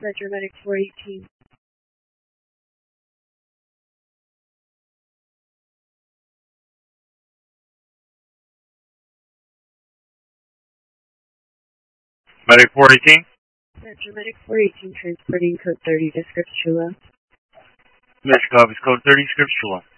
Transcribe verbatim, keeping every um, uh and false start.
Roger, Medic four eighteen. Medic four eighteen. Roger, Medic four eighteen, transporting code thirty to Scripps Chula. Mesh copies code thirty, Scripps Chula.